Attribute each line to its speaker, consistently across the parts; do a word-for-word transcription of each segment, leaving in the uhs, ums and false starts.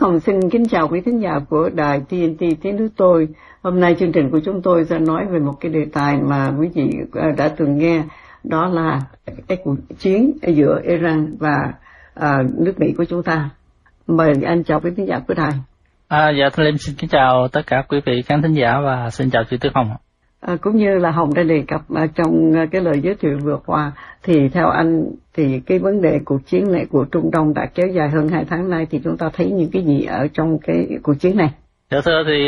Speaker 1: Hồng xin kính chào quý thính giả của đài tê en tê Tiếng Nói Tôi. Hôm nay chương trình của chúng tôi sẽ nói về một cái đề tài mà quý vị đã từng nghe, đó là cái cuộc chiến giữa Iran và à, nước Mỹ của chúng ta. Mời anh chào quý thính giả của đài.
Speaker 2: À, dạ, Thưa Liêm xin kính chào tất cả quý vị khán thính giả và xin chào chị Tuyết Hồng.
Speaker 1: À, cũng như là Hồng đã đề cập à, trong cái lời giới thiệu vừa qua, thì theo anh thì cái vấn đề cuộc chiến này của Trung Đông đã kéo dài hơn hai tháng nay, thì chúng ta thấy những cái gì ở trong cái cuộc chiến này?
Speaker 2: Dạ thưa thì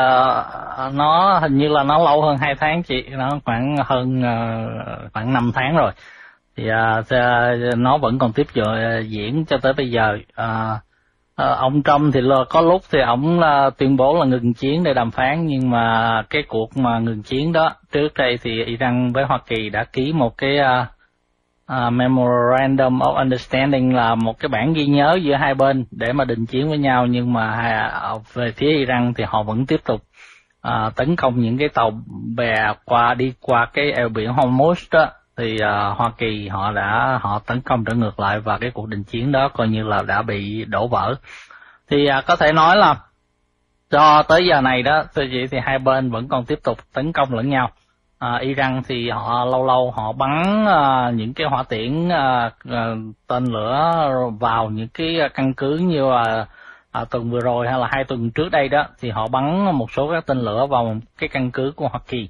Speaker 2: uh, nó hình như là nó lâu hơn hai tháng chị, nó khoảng hơn uh, khoảng năm tháng rồi. Thì uh, nó vẫn còn tiếp uh, diễn cho tới bây giờ. Uh, À, ông Trump thì có lúc thì ông là tuyên bố là ngừng chiến để đàm phán, nhưng mà cái cuộc mà ngừng chiến đó, trước đây thì Iran với Hoa Kỳ đã ký một cái uh, uh, Memorandum of Understanding, là một cái bản ghi nhớ giữa hai bên để mà đình chiến với nhau, nhưng mà uh, về phía Iran thì họ vẫn tiếp tục uh, tấn công những cái tàu bè qua đi qua cái eo biển Hormuz đó. Thì uh, Hoa Kỳ họ đã họ tấn công trở ngược lại, và cái cuộc đình chiến đó coi như là đã bị đổ vỡ. Thì uh, có thể nói là cho tới giờ này đó, thưa chị, thì hai bên vẫn còn tiếp tục tấn công lẫn nhau. Uh, Iran thì họ lâu lâu họ bắn uh, những cái hỏa tiễn uh, uh, tên lửa vào những cái căn cứ như là uh, tuần vừa rồi hay là hai tuần trước đây đó, thì họ bắn một số các tên lửa vào một cái căn cứ của Hoa Kỳ.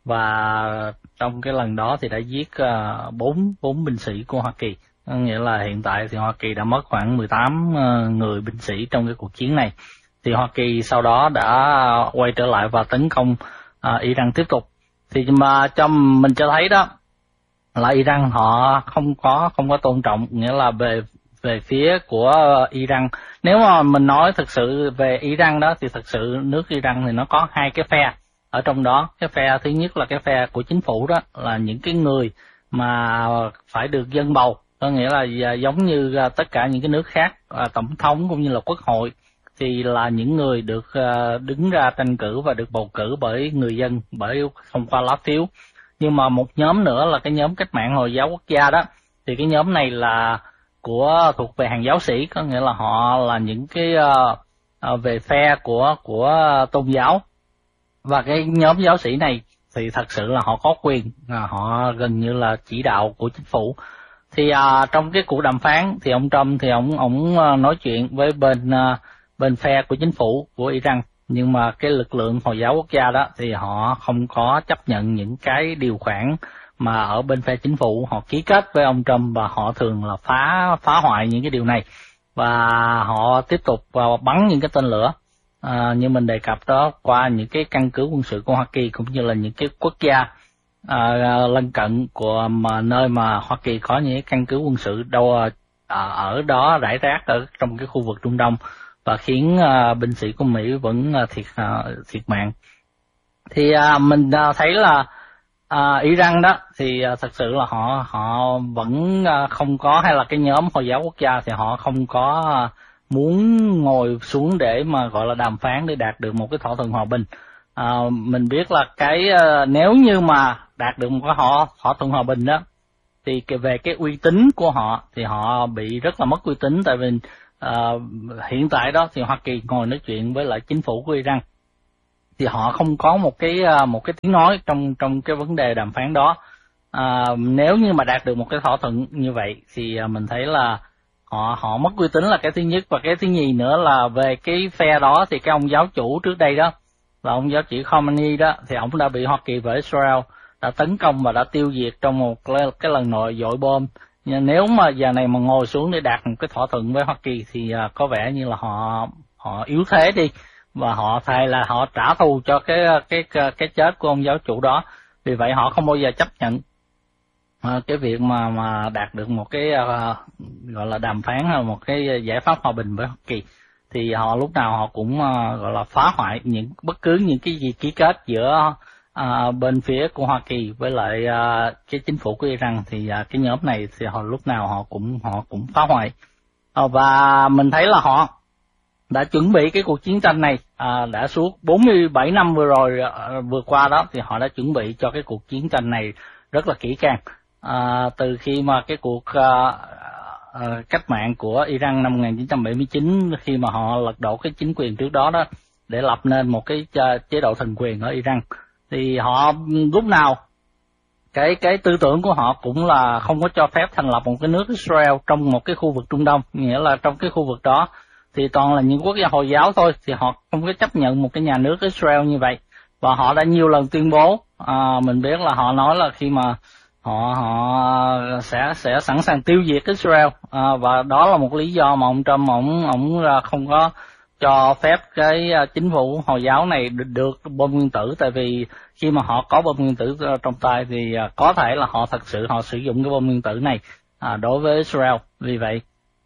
Speaker 2: Và trong cái lần đó thì đã giết bốn bốn binh sĩ của Hoa Kỳ. Nghĩa là hiện tại thì Hoa Kỳ đã mất khoảng mười tám người binh sĩ trong cái cuộc chiến này. Thì Hoa Kỳ sau đó đã quay trở lại và tấn công uh, Iran tiếp tục. Thì mà cho mình cho thấy đó là Iran họ không có không có tôn trọng, nghĩa là về về phía của Iran. Nếu mà mình nói thực sự về Iran đó, thì thực sự nước Iran thì nó có hai cái phe. Ở trong đó, cái phe thứ nhất là cái phe của chính phủ, đó là những cái người mà phải được dân bầu, có nghĩa là giống như tất cả những cái nước khác, tổng thống cũng như là quốc hội, thì là những người được đứng ra tranh cử và được bầu cử bởi người dân, bởi thông qua lá phiếu. Nhưng mà một nhóm nữa là cái nhóm cách mạng Hồi giáo quốc gia đó, thì cái nhóm này là của thuộc về hàng giáo sĩ, có nghĩa là họ là những cái uh, về phe của của tôn giáo. Và cái nhóm giáo sĩ này thì thật sự là họ có quyền, họ gần như là chỉ đạo của chính phủ. Thì à, trong cái cuộc đàm phán thì ông Trump thì ông ông nói chuyện với bên à, bên phe của chính phủ của Iran, nhưng mà cái lực lượng Hồi giáo quốc gia đó thì họ không có chấp nhận những cái điều khoản mà ở bên phe chính phủ họ ký kết với ông Trump, và họ thường là phá phá hoại những cái điều này, và họ tiếp tục vào bắn những cái tên lửa. À, như mình đề cập đó, qua những cái căn cứ quân sự của Hoa Kỳ cũng như là những cái quốc gia à, lân cận của mà nơi mà Hoa Kỳ có những cái căn cứ quân sự đâu à, ở đó rải rác ở trong cái khu vực Trung Đông, và khiến à, binh sĩ của Mỹ vẫn à, thiệt à, thiệt mạng. Thì à, mình à, thấy là à, Iran đó thì à, thật sự là họ họ vẫn à, không có, hay là cái nhóm Hồi giáo quốc gia thì họ không có à, muốn ngồi xuống để mà gọi là đàm phán để đạt được một cái thỏa thuận hòa bình. À, mình biết là cái uh, nếu như mà đạt được một cái họ thỏa thuận hòa bình đó, thì về cái uy tín của họ thì họ bị rất là mất uy tín, tại vì uh, hiện tại đó thì Hoa Kỳ ngồi nói chuyện với lại chính phủ của Iran thì họ không có một cái uh, một cái tiếng nói trong trong cái vấn đề đàm phán đó. À, nếu như mà đạt được một cái thỏa thuận như vậy thì uh, mình thấy là họ họ mất uy tín là cái thứ nhất, và cái thứ nhì nữa là về cái phe đó thì cái ông giáo chủ trước đây đó là ông giáo chủ Khomeini đó, thì ông đã bị Hoa Kỳ và Israel đã tấn công và đã tiêu diệt trong một cái lần nội dội bom. Nhưng nếu mà giờ này mà ngồi xuống để đạt một cái thỏa thuận với Hoa Kỳ thì uh, có vẻ như là họ họ yếu thế đi, và họ thề là họ trả thù cho cái cái cái, cái chết của ông giáo chủ đó. Vì vậy họ không bao giờ chấp nhận À, cái việc mà mà đạt được một cái uh, gọi là đàm phán hay một cái giải pháp hòa bình với Hoa Kỳ, thì họ lúc nào họ cũng uh, gọi là phá hoại những bất cứ những cái gì ký kết giữa uh, bên phía của Hoa Kỳ với lại uh, cái chính phủ của Iran. Thì uh, cái nhóm này thì họ lúc nào họ cũng họ cũng phá hoại, uh, và mình thấy là họ đã chuẩn bị cái cuộc chiến tranh này uh, đã suốt bốn mươi bảy năm vừa rồi uh, vừa qua đó, thì họ đã chuẩn bị cho cái cuộc chiến tranh này rất là kỹ càng. À, từ khi mà cái cuộc uh, uh, cách mạng của Iran năm một nghìn chín trăm bảy mươi chín, khi mà họ lật đổ cái chính quyền trước đó đó để lập nên một cái uh, chế độ thần quyền ở Iran, thì họ lúc nào cái cái tư tưởng của họ cũng là không có cho phép thành lập một cái nước Israel trong một cái khu vực Trung Đông, nghĩa là trong cái khu vực đó thì toàn là những quốc gia Hồi giáo thôi, thì họ không có chấp nhận một cái nhà nước Israel như vậy. Và họ đã nhiều lần tuyên bố, à, mình biết là họ nói là khi mà họ họ sẽ sẽ sẵn sàng tiêu diệt Israel, à, và đó là một lý do mà ông Trump ông ông không có cho phép cái chính phủ Hồi giáo này được, được bom nguyên tử, tại vì khi mà họ có bom nguyên tử trong tay thì có thể là họ thật sự họ sử dụng cái bom nguyên tử này à, đối với Israel. Vì vậy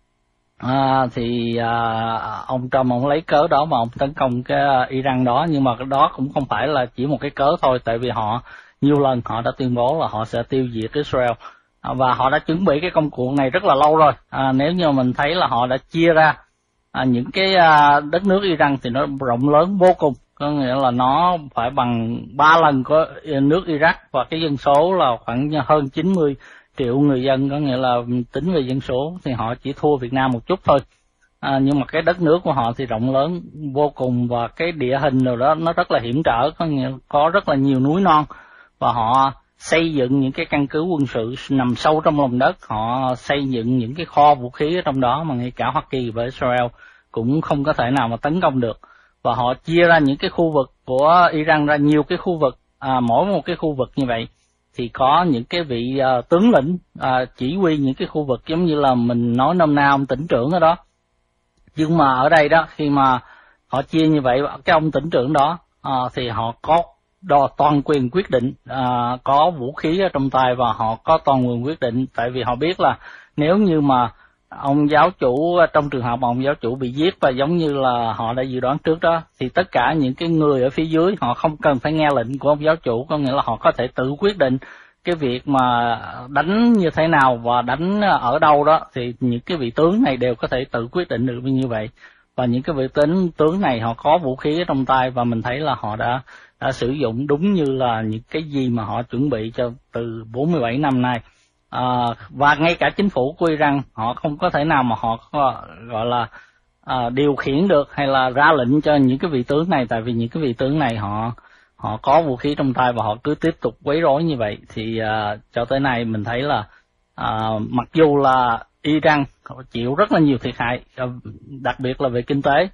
Speaker 2: à, thì à, ông Trump ông lấy cớ đó mà ông tấn công cái Iran đó, nhưng mà cái đó cũng không phải là chỉ một cái cớ thôi, tại vì họ nhiều lần họ đã tuyên bố là họ sẽ tiêu diệt Israel, à, và họ đã chuẩn bị cái công cuộc này rất là lâu rồi. À, nếu như mình thấy là họ đã chia ra à, những cái à, đất nước Iran thì nó rộng lớn vô cùng, có nghĩa là nó phải bằng ba lần của nước Iraq, và cái dân số là khoảng hơn chín mươi triệu người dân, có nghĩa là tính về dân số thì họ chỉ thua Việt Nam một chút thôi. À, nhưng mà cái đất nước của họ thì rộng lớn vô cùng, và cái địa hình rồi đó nó rất là hiểm trở, có nghĩa có rất là nhiều núi non, và họ xây dựng những cái căn cứ quân sự nằm sâu trong lòng đất, họ xây dựng những cái kho vũ khí ở trong đó mà ngay cả Hoa Kỳ và Israel cũng không có thể nào mà tấn công được. Và họ chia ra những cái khu vực của Iran ra nhiều cái khu vực, à, mỗi một cái khu vực như vậy thì có những cái vị uh, tướng lĩnh uh, chỉ huy những cái khu vực, giống như là mình nói nôm na ông tỉnh trưởng ở đó. Nhưng mà ở đây đó, khi mà họ chia như vậy, cái ông tỉnh trưởng đó uh, thì họ có đo toàn quyền quyết định, uh, có vũ khí ở trong tay và họ có toàn quyền quyết định, tại vì họ biết là nếu như mà ông giáo chủ, trong trường hợp mà ông giáo chủ bị giết và giống như là họ đã dự đoán trước đó, thì tất cả những cái người ở phía dưới họ không cần phải nghe lệnh của ông giáo chủ, có nghĩa là họ có thể tự quyết định cái việc mà đánh như thế nào và đánh ở đâu đó, thì những cái vị tướng này đều có thể tự quyết định được như vậy. Và những cái vị tướng tướng này họ có vũ khí ở trong tay, và mình thấy là họ đã đã sử dụng đúng như là những cái gì mà họ chuẩn bị cho từ bốn mươi bảy năm nay. À, và ngay cả chính phủ của Iran họ không có thể nào mà họ có, gọi là à, điều khiển được hay là ra lệnh cho những cái vị tướng này, tại vì những cái vị tướng này họ họ có vũ khí trong tay và họ cứ tiếp tục quấy rối như vậy. Thì à, cho tới nay mình thấy là à, mặc dù là Iran chịu rất là nhiều thiệt hại, đặc biệt là về kinh tế.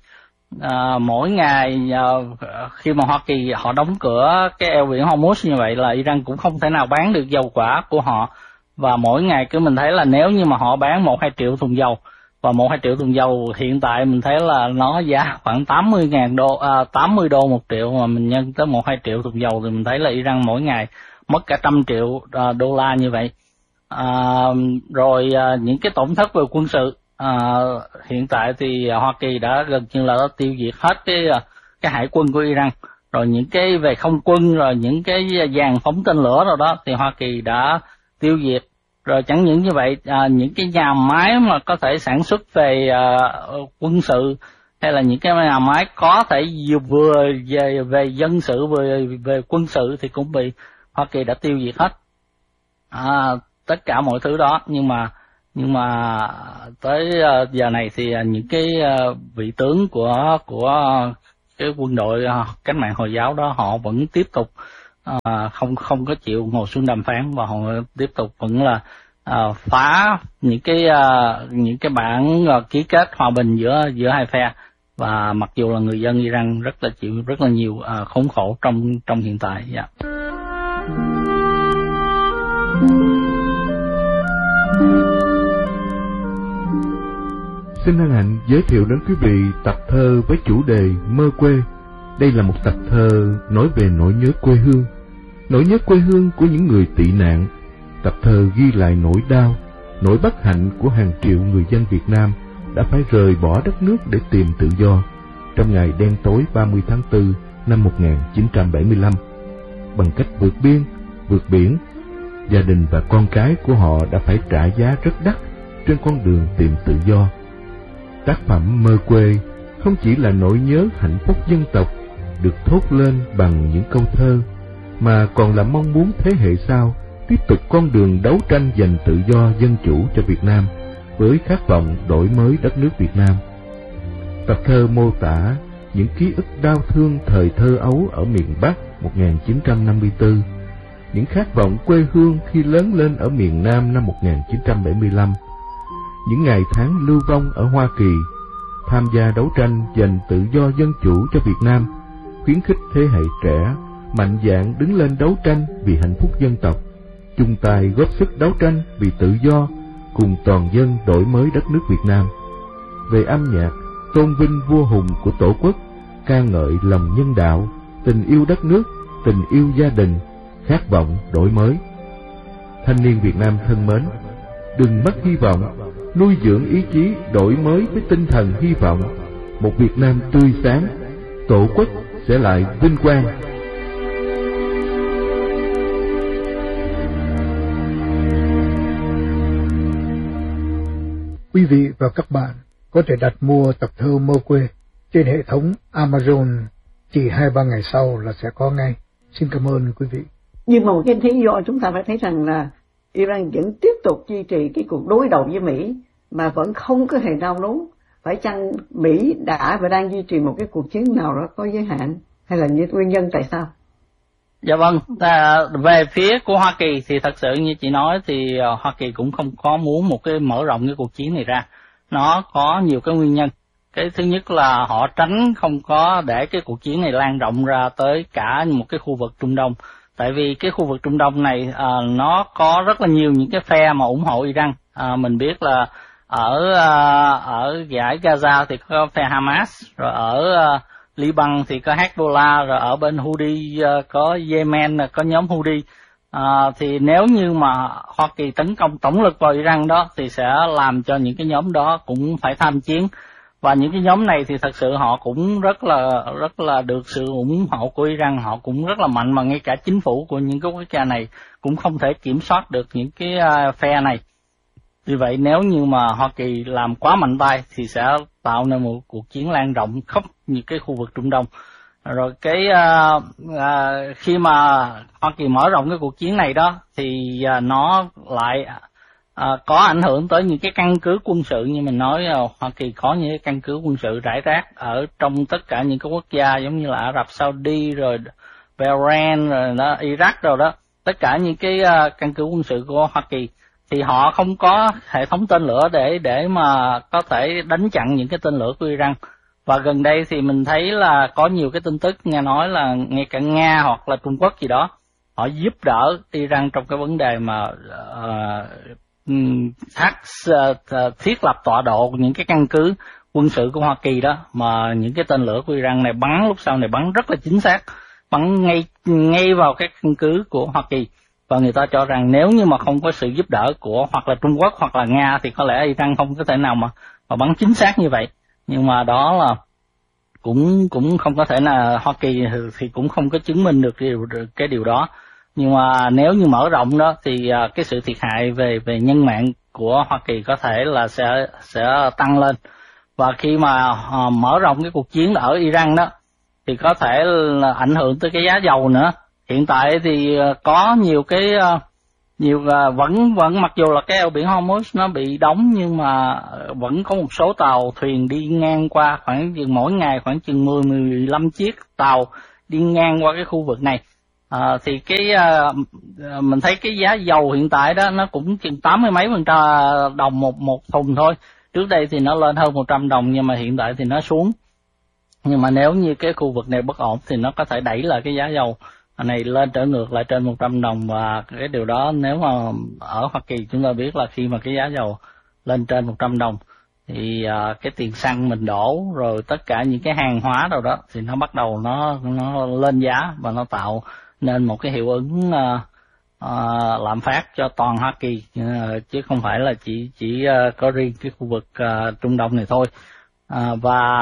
Speaker 2: À, mỗi ngày à, khi mà Hoa Kỳ họ đóng cửa cái eo biển Hormuz như vậy là Iran cũng không thể nào bán được dầu quả của họ, và mỗi ngày cứ mình thấy là nếu như mà họ bán một hai triệu thùng dầu, và một hai triệu thùng dầu hiện tại mình thấy là nó giá khoảng tám mươi ngàn đô, à, tám mươi đô một triệu, mà mình nhân tới một hai triệu thùng dầu thì mình thấy là Iran mỗi ngày mất cả trăm triệu à, đô la như vậy. À, rồi à, những cái tổn thất về quân sự, à, hiện tại thì Hoa Kỳ đã gần như là đã tiêu diệt hết cái cái hải quân của Iran. Rồi những cái về không quân, rồi những cái dàn phóng tên lửa rồi đó thì Hoa Kỳ đã tiêu diệt. Rồi chẳng những như vậy, à, những cái nhà máy mà có thể sản xuất về à, quân sự, hay là những cái nhà máy có thể vừa về về dân sự vừa về quân sự thì cũng bị Hoa Kỳ đã tiêu diệt hết. À, tất cả mọi thứ đó, nhưng mà nhưng mà tới uh, giờ này thì uh, những cái uh, vị tướng của của cái quân đội uh, cách mạng Hồi giáo đó họ vẫn tiếp tục uh, không không có chịu ngồi xuống đàm phán, và họ tiếp tục vẫn là uh, phá những cái uh, những cái bản uh, ký kết hòa bình giữa giữa hai phe. Và mặc dù là người dân Iran rất là chịu rất là nhiều uh, khốn khổ trong trong hiện tại. Yeah.
Speaker 3: Xin hân hạnh giới thiệu đến quý vị tập thơ với chủ đề Mơ Quê. Đây là một tập thơ nói về nỗi nhớ quê hương, nỗi nhớ quê hương của những người tị nạn. Tập thơ ghi lại nỗi đau, nỗi bất hạnh của hàng triệu người dân Việt Nam đã phải rời bỏ đất nước để tìm tự do trong ngày đen tối ba mươi tháng tư năm một nghìn chín trăm bảy mươi lăm. Bằng cách vượt biên, vượt biển, gia đình và con cái của họ đã phải trả giá rất đắt trên con đường tìm tự do. Tác phẩm Mơ Quê không chỉ là nỗi nhớ hạnh phúc dân tộc được thốt lên bằng những câu thơ, mà còn là mong muốn thế hệ sau tiếp tục con đường đấu tranh giành tự do dân chủ cho Việt Nam với khát vọng đổi mới đất nước Việt Nam. Tập thơ mô tả những ký ức đau thương thời thơ ấu ở miền Bắc một nghìn chín trăm năm mươi tư, những khát vọng quê hương khi lớn lên ở miền Nam năm một nghìn chín trăm bảy mươi lăm, những ngày tháng lưu vong ở Hoa Kỳ, tham gia đấu tranh giành tự do dân chủ cho Việt Nam, khuyến khích thế hệ trẻ mạnh dạn đứng lên đấu tranh vì hạnh phúc dân tộc, chung tay góp sức đấu tranh vì tự do, cùng toàn dân đổi mới đất nước Việt Nam. Về âm nhạc, tôn vinh vua hùng của Tổ quốc, ca ngợi lòng nhân đạo, tình yêu đất nước, tình yêu gia đình, khát vọng đổi mới. Thanh niên Việt Nam thân mến, đừng mất hy vọng, nuôi dưỡng ý chí đổi mới với tinh thần hy vọng. Một Việt Nam tươi sáng, Tổ quốc sẽ lại vinh quang.
Speaker 4: Quý vị và các bạn có thể đặt mua tập thơ Mơ Quê trên hệ thống Amazon, chỉ hai ba ngày sau là sẽ có ngay. Xin cảm ơn quý vị.
Speaker 1: Nhưng mà một cái lý do chúng ta phải thấy rằng là Iran vẫn tiếp tục duy trì cái cuộc đối đầu với Mỹ mà vẫn không có hề đau núng. Phải chăng Mỹ đã và đang duy trì một cái cuộc chiến nào đó có giới hạn, hay là những nguyên nhân tại sao?
Speaker 2: Dạ vâng, à, về phía của Hoa Kỳ thì thật sự như chị nói thì uh, Hoa Kỳ cũng không có muốn một cái mở rộng cái cuộc chiến này ra. Nó có nhiều cái nguyên nhân. Cái thứ nhất là họ tránh không có để cái cuộc chiến này lan rộng ra tới cả một cái khu vực Trung Đông. Tại vì cái khu vực Trung Đông này uh, nó có rất là nhiều những cái phe mà ủng hộ Iran. Uh, mình biết là ở uh, ở giải Gaza thì có phe Hamas, rồi ở uh, Liban thì có Hezbollah, rồi ở bên Houthi uh, có Yemen, có nhóm Houthi. Uh, thì nếu như mà Hoa Kỳ tấn công tổng lực vào Iran đó thì sẽ làm cho những cái nhóm đó cũng phải tham chiến. Và những cái nhóm này thì thật sự họ cũng rất là rất là được sự ủng hộ của Iran, họ cũng rất là mạnh, mà ngay cả chính phủ của những cái quốc gia này cũng không thể kiểm soát được những cái uh, phe này. Vì vậy nếu như mà Hoa Kỳ làm quá mạnh tay thì sẽ tạo nên một cuộc chiến lan rộng khắp những cái khu vực Trung Đông. Rồi cái uh, uh, khi mà Hoa Kỳ mở rộng cái cuộc chiến này đó thì uh, nó lại uh, có ảnh hưởng tới những cái căn cứ quân sự. Như mình nói, uh, Hoa Kỳ có những cái căn cứ quân sự rải rác ở trong tất cả những cái quốc gia giống như là Ả Rập Saudi, rồi Bahrain, rồi đó, Iraq rồi đó. Tất cả những cái uh, căn cứ quân sự của Hoa Kỳ thì họ không có hệ thống tên lửa để để mà có thể đánh chặn những cái tên lửa của Iran. Và gần đây thì mình thấy là có nhiều cái tin tức nghe nói là ngay cả Nga hoặc là Trung Quốc gì đó họ giúp đỡ Iran trong cái vấn đề mà uh, thác uh, thiết lập tọa độ những cái căn cứ quân sự của Hoa Kỳ đó, mà những cái tên lửa của Iran này bắn lúc sau này bắn rất là chính xác, bắn ngay ngay vào cái căn cứ của Hoa Kỳ. Và người ta cho rằng nếu như mà không có sự giúp đỡ của hoặc là Trung Quốc hoặc là Nga thì có lẽ Iran không có thể nào mà, mà bắn chính xác như vậy. Nhưng mà đó là cũng cũng không có thể là Hoa Kỳ thì cũng không có chứng minh được điều, cái điều đó. Nhưng mà nếu như mở rộng đó thì cái sự thiệt hại về về nhân mạng của Hoa Kỳ có thể là sẽ sẽ tăng lên. Và khi mà uh, mở rộng cái cuộc chiến ở Iran đó thì có thể là ảnh hưởng tới cái giá dầu nữa. Hiện tại thì có nhiều cái nhiều vẫn vẫn mặc dù là cái eo biển Hormuz nó bị đóng, nhưng mà vẫn có một số tàu thuyền đi ngang qua, khoảng chừng mỗi ngày khoảng chừng mười mười lăm chiếc tàu đi ngang qua cái khu vực này. À, thì cái mình thấy cái giá dầu hiện tại đó nó cũng chừng tám mươi mấy phần trăm đồng một một thùng thôi. Trước đây thì nó lên hơn một trăm đồng, nhưng mà hiện tại thì nó xuống. Nhưng mà nếu như cái khu vực này bất ổn thì nó có thể đẩy lại cái giá dầu này lên trở ngược lại trên một trăm đồng. Và cái điều đó nếu mà ở Hoa Kỳ chúng ta biết là khi mà cái giá dầu lên trên một trăm đồng thì uh, cái tiền xăng mình đổ rồi tất cả những cái hàng hóa đâu đó thì nó bắt đầu nó nó lên giá và nó tạo nên một cái hiệu ứng uh, uh, lạm phát cho toàn Hoa Kỳ, uh, chứ không phải là chỉ chỉ uh, có riêng cái khu vực uh, Trung Đông này thôi. Uh, và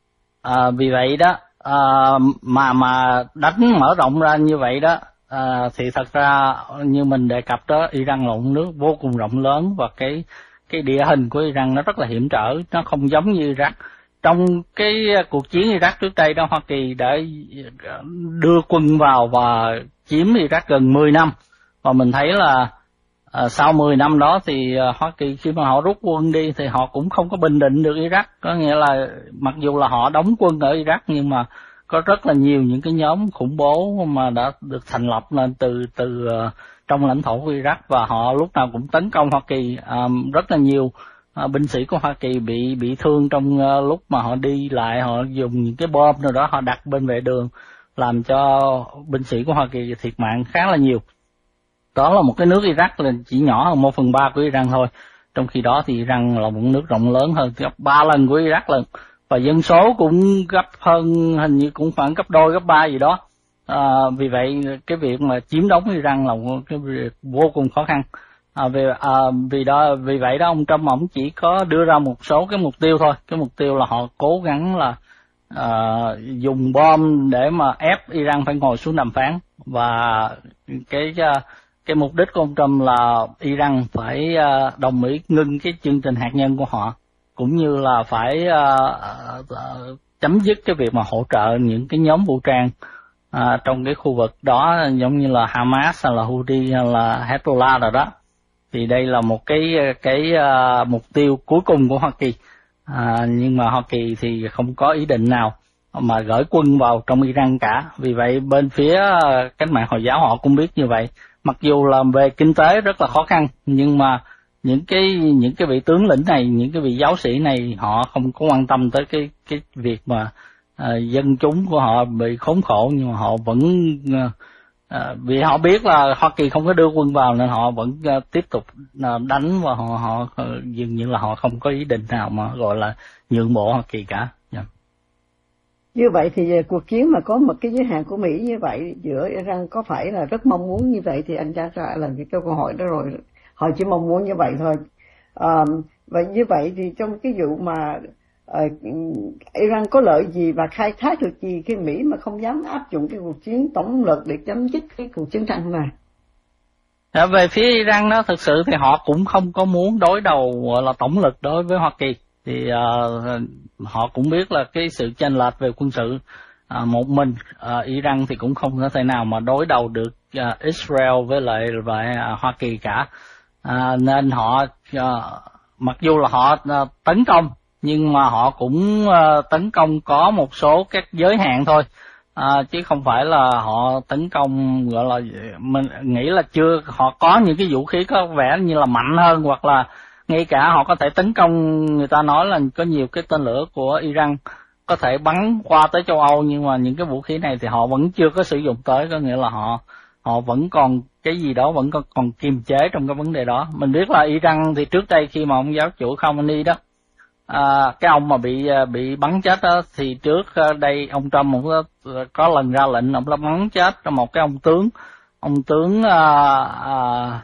Speaker 2: uh, vì vậy đó uh, mà mà đánh mở rộng ra như vậy đó uh, thì thật ra như mình đề cập đó, Iran là một nước vô cùng rộng lớn và cái cái địa hình của Iran nó rất là hiểm trở, nó không giống như Iraq. Trong cái cuộc chiến Iraq trước đây đó, Hoa Kỳ đã đưa quân vào và chiếm Iraq gần mười năm, và mình thấy là À, sau mười năm đó thì uh, Hoa Kỳ khi mà họ rút quân đi thì họ cũng không có bình định được Iraq, có nghĩa là mặc dù là họ đóng quân ở Iraq nhưng mà có rất là nhiều những cái nhóm khủng bố mà đã được thành lập lên từ từ uh, trong lãnh thổ của Iraq, và họ lúc nào cũng tấn công Hoa Kỳ. Um, rất là nhiều uh, binh sĩ của Hoa Kỳ bị bị thương trong uh, lúc mà họ đi lại, họ dùng những cái bom nào đó họ đặt bên vệ đường, làm cho binh sĩ của Hoa Kỳ thiệt mạng khá là nhiều. Đó là một cái nước Iraq là chỉ nhỏ hơn một phần ba của Iran thôi, trong khi đó thì Iran là một nước rộng lớn hơn gấp ba lần của Iraq lần, và dân số cũng gấp hơn, hình như cũng khoảng gấp đôi gấp ba gì đó. À, vì vậy cái việc mà chiếm đóng Iran là một cái việc vô cùng khó khăn. À, vì à, vì đó vì vậy đó ông Trump ông chỉ có đưa ra một số cái mục tiêu thôi. Cái mục tiêu là họ cố gắng là à, dùng bom để mà ép Iran phải ngồi xuống đàm phán, và cái cái mục đích của ông Trump là Iran phải uh, đồng ý ngưng cái chương trình hạt nhân của họ, cũng như là phải uh, uh, chấm dứt cái việc mà hỗ trợ những cái nhóm vũ trang uh, trong cái khu vực đó, giống như là Hamas hay là Houthi hay là Hezbollah rồi đó. Thì đây là một cái cái uh, mục tiêu cuối cùng của Hoa Kỳ, uh, nhưng mà Hoa Kỳ thì không có ý định nào mà gửi quân vào trong Iran cả. Vì vậy bên phía uh, cách mạng Hồi giáo họ cũng biết như vậy. Mặc dù là về kinh tế rất là khó khăn, nhưng mà những cái những cái vị tướng lĩnh này, những cái vị giáo sĩ này họ không có quan tâm tới cái cái việc mà uh, dân chúng của họ bị khốn khổ, nhưng mà họ vẫn uh, uh, vì họ biết là Hoa Kỳ không có đưa quân vào nên họ vẫn uh, tiếp tục uh, đánh, và họ họ uh, dường như là họ không có ý định nào mà gọi là nhượng bộ Hoa Kỳ cả. Yeah.
Speaker 1: Như vậy thì cuộc chiến mà có một cái giới hạn của Mỹ như vậy giữa Iran có phải là rất mong muốn như vậy, thì anh trả trả lời cái câu hỏi đó rồi, họ chỉ mong muốn như vậy thôi. À, và như vậy thì trong cái vụ mà uh, Iran có lợi gì và khai thác được gì khi Mỹ mà không dám áp dụng cái cuộc chiến tổng lực để chấm dứt cái cuộc chiến tranh này?
Speaker 2: À, về phía Iran đó, thực sự thì họ cũng không có muốn đối đầu gọi là tổng lực đối với Hoa Kỳ. Thì uh, họ cũng biết là cái sự chênh lệch về quân sự, uh, một mình uh, Iran thì cũng không có thể nào mà đối đầu được uh, Israel với lại với uh, Hoa Kỳ cả. Uh, nên họ uh, mặc dù là họ uh, tấn công, nhưng mà họ cũng uh, tấn công có một số các giới hạn thôi, uh, chứ không phải là họ tấn công gọi là mình nghĩ là chưa họ có những cái vũ khí có vẻ như là mạnh hơn, hoặc là ngay cả họ có thể tấn công, người ta nói là có nhiều cái tên lửa của Iran có thể bắn qua tới châu Âu, nhưng mà những cái vũ khí này thì họ vẫn chưa có sử dụng tới, có nghĩa là họ họ vẫn còn cái gì đó vẫn còn, còn kiềm chế trong cái vấn đề đó. Mình biết là Iran thì trước đây khi mà ông giáo chủ Khamenei đó, à, cái ông mà bị bị bắn chết đó, thì trước đây ông Trump cũng có, có lần ra lệnh ông đã bắn chết một cái ông tướng, ông tướng à, à,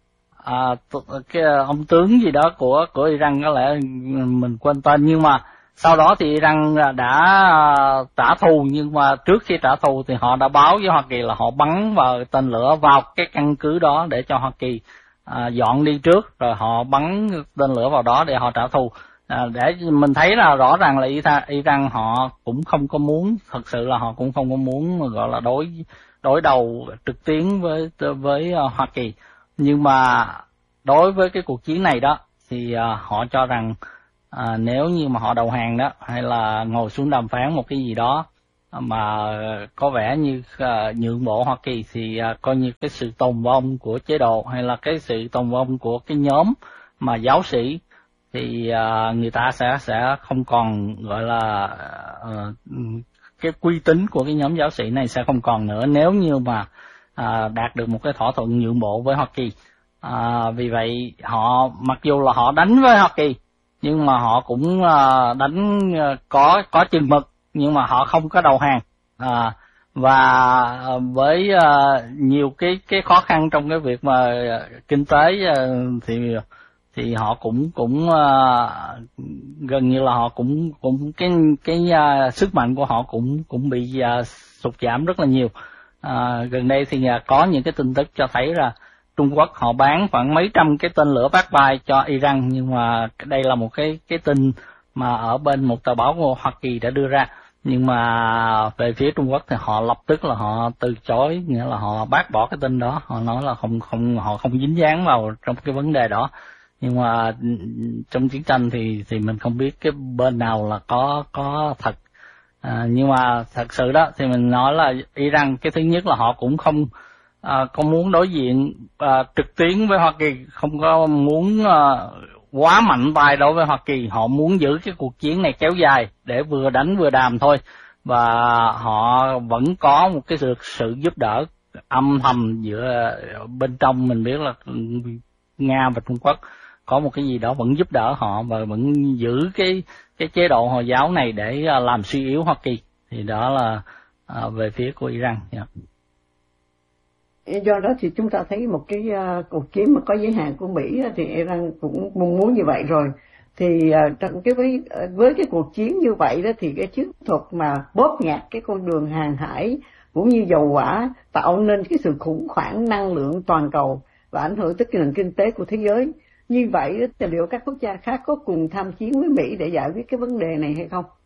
Speaker 2: À, cái ông tướng gì đó của của Iran, có lẽ mình quên tên, nhưng mà sau đó thì Iran đã trả thù, nhưng mà trước khi trả thù thì họ đã báo với Hoa Kỳ là họ bắn vào tên lửa vào cái căn cứ đó để cho Hoa Kỳ à, dọn đi trước, rồi họ bắn tên lửa vào đó để họ trả thù. À, để mình thấy là rõ ràng là Iran họ cũng không có muốn, thật sự là họ cũng không có muốn gọi là đối đối đầu trực tiếp với với Hoa Kỳ. Nhưng mà đối với cái cuộc chiến này đó thì uh, họ cho rằng uh, nếu như mà họ đầu hàng đó, hay là ngồi xuống đàm phán một cái gì đó mà có vẻ như uh, nhượng bộ Hoa Kỳ, thì uh, coi như cái sự tồn vong của chế độ hay là cái sự tồn vong của cái nhóm mà giáo sĩ, thì uh, người ta sẽ sẽ không còn gọi là uh, cái uy tín của cái nhóm giáo sĩ này sẽ không còn nữa nếu như mà À, đạt được một cái thỏa thuận nhượng bộ với Hoa Kỳ. À, vì vậy họ mặc dù là họ đánh với Hoa Kỳ, nhưng mà họ cũng à, đánh à, có có chừng mực, nhưng mà họ không có đầu hàng. À, và à, với à, nhiều cái cái khó khăn trong cái việc mà à, kinh tế à, thì thì họ cũng cũng à, gần như là họ cũng cũng cái cái à, sức mạnh của họ cũng cũng bị à, sụt giảm rất là nhiều. À, gần đây thì có những cái tin tức cho thấy là Trung Quốc họ bán khoảng mấy trăm cái tên lửa bát bay cho Iran, nhưng mà đây là một cái cái tin mà ở bên một tờ báo của Hoa Kỳ đã đưa ra. Nhưng mà về phía Trung Quốc thì họ lập tức là họ từ chối, nghĩa là họ bác bỏ cái tin đó, họ nói là không không họ không dính dáng vào trong cái vấn đề đó. Nhưng mà trong chiến tranh thì thì mình không biết cái bên nào là có có thật. À, nhưng mà thật sự đó thì mình nói là Iran, cái thứ nhất là họ cũng không à, không muốn đối diện à, trực tuyến với Hoa Kỳ, không có muốn à, quá mạnh tay đối với Hoa Kỳ. Họ muốn giữ cái cuộc chiến này kéo dài để vừa đánh vừa đàm thôi, và họ vẫn có một cái sự, sự giúp đỡ âm thầm giữa bên trong. Mình biết là Nga và Trung Quốc có một cái gì đó vẫn giúp đỡ họ và vẫn giữ cái cái chế độ Hồi giáo này để làm suy yếu Hoa Kỳ. Thì đó là à, về phía của Iran. Yeah.
Speaker 1: Do đó thì chúng ta thấy một cái uh, cuộc chiến mà có giới hạn của Mỹ thì Iran cũng mong muốn như vậy rồi. Thì uh, trong cái với với cái cuộc chiến như vậy đó thì cái chiến thuật mà bóp nghẹt cái con đường hàng hải cũng như dầu hỏa tạo nên cái sự khủng hoảng năng lượng toàn cầu và ảnh hưởng tới cái nền kinh tế của thế giới. Như vậy thì liệu các quốc gia khác có cùng tham chiến với Mỹ để giải quyết cái vấn đề này hay không?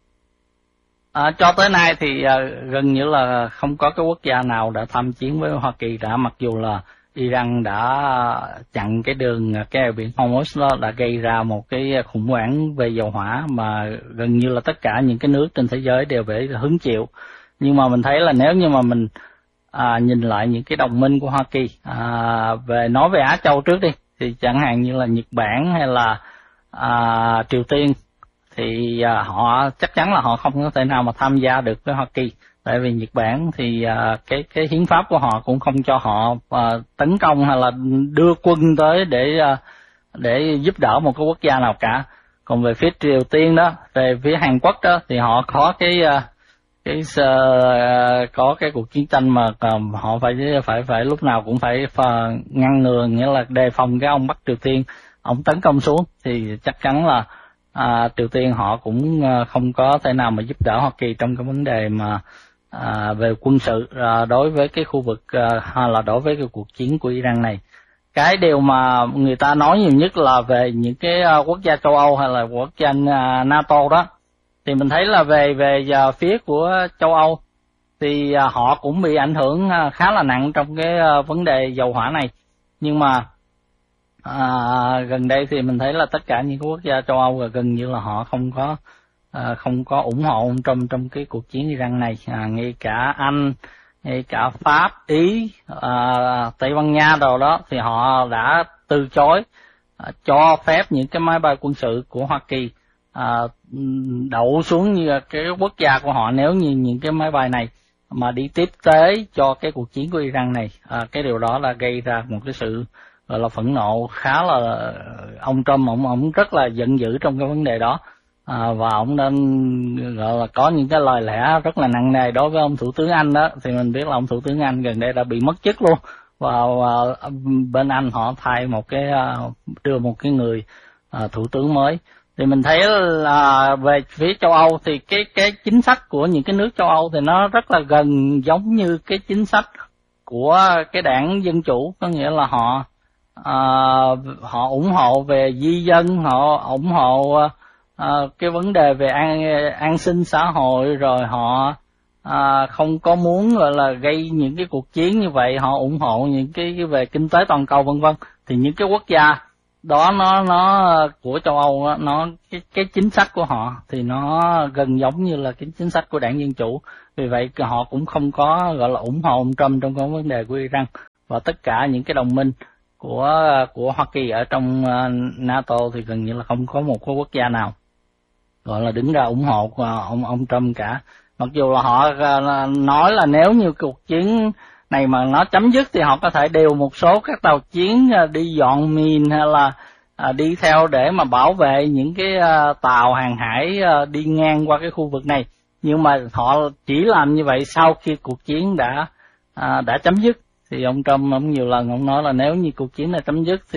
Speaker 2: À, cho tới nay thì à, gần như là không có cái quốc gia nào đã tham chiến với Hoa Kỳ đã, mặc dù là Iran đã chặn cái đường cái eo biển Hormuz đó, đã gây ra một cái khủng hoảng về dầu hỏa mà gần như là tất cả những cái nước trên thế giới đều phải hứng chịu. Nhưng mà mình thấy là nếu như mà mình à, nhìn lại những cái đồng minh của Hoa Kỳ, à, về nói về Á Châu trước đi, thì chẳng hạn như là Nhật Bản hay là à, Triều Tiên, thì à, họ chắc chắn là họ không có thể nào mà tham gia được với Hoa Kỳ, tại vì Nhật Bản thì à, cái cái hiến pháp của họ cũng không cho họ à, tấn công hay là đưa quân tới để à, để giúp đỡ một cái quốc gia nào cả. Còn về phía Triều Tiên đó, về phía Hàn Quốc đó, thì họ có cái à, cái uh, có cái cuộc chiến tranh mà uh, họ phải phải phải lúc nào cũng phải uh, ngăn ngừa, nghĩa là đề phòng cái ông Bắc Triều Tiên ông tấn công xuống, thì chắc chắn là uh, Triều Tiên họ cũng uh, không có thể nào mà giúp đỡ Hoa Kỳ trong cái vấn đề mà uh, về quân sự uh, đối với cái khu vực uh, hay là đối với cái cuộc chiến của Iran này. Cái điều mà người ta nói nhiều nhất là về những cái uh, quốc gia châu Âu hay là quốc gia uh, NATO đó, thì mình thấy là về về uh, phía của châu Âu thì uh, họ cũng bị ảnh hưởng uh, khá là nặng trong cái uh, vấn đề dầu hỏa này. Nhưng mà uh, gần đây thì mình thấy là tất cả những quốc gia châu Âu gần như là họ không có uh, không có ủng hộ trong trong cái cuộc chiến Iran này. Uh, ngay cả Anh, ngay cả Pháp, Ý, uh, Tây Ban Nha đồ đó thì họ đã từ chối uh, cho phép những cái máy bay quân sự của Hoa Kỳ À, đậu xuống như cái quốc gia của họ nếu như những cái máy bay này mà đi tiếp tế cho cái cuộc chiến của Iran này. À, cái điều đó là gây ra một cái sự gọi là phẫn nộ khá là, ông Trump ông ông rất là giận dữ trong cái vấn đề đó, à, và ông nên gọi là có những cái lời lẽ rất là nặng nề đối với ông thủ tướng Anh đó. Thì mình biết là ông thủ tướng Anh gần đây đã bị mất chức luôn, và, và bên Anh họ thay một cái đưa một cái người à, thủ tướng mới. Thì mình thấy là về phía châu Âu thì cái cái chính sách của những cái nước châu Âu thì nó rất là gần giống như cái chính sách của cái đảng Dân Chủ, có nghĩa là họ à, họ ủng hộ về di dân, họ ủng hộ à, cái vấn đề về an an sinh xã hội, rồi họ à, không có muốn gọi là gây những cái cuộc chiến như vậy, họ ủng hộ những cái, cái về kinh tế toàn cầu vân vân. Thì những cái quốc gia đó nó nó của châu Âu đó, nó cái cái chính sách của họ thì nó gần giống như là cái chính sách của đảng Dân Chủ. Vì vậy họ cũng không có gọi là ủng hộ ông Trump trong cái vấn đề của Iran. Và tất cả những cái đồng minh của của Hoa Kỳ ở trong NATO thì gần như là không có một cái quốc gia nào gọi là đứng ra ủng hộ ông ông Trump cả. Mặc dù là họ nói là nếu như cuộc chiến này mà nó chấm dứt thì họ có thể điều một số các tàu chiến đi dọn mìn hay là à, đi theo để mà bảo vệ những cái à, tàu hàng hải à, đi ngang qua cái khu vực này. Nhưng mà họ chỉ làm như vậy sau khi cuộc chiến đã à, đã chấm dứt. Thì ông Trump ông nhiều lần ông nói là nếu như cuộc chiến này chấm dứt thì